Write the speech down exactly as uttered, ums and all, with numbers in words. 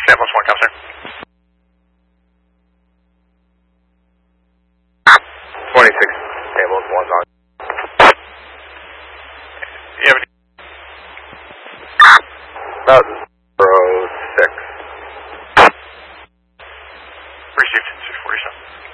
San plus one, Counselor. twenty-six, ambulance one's on. You have any? About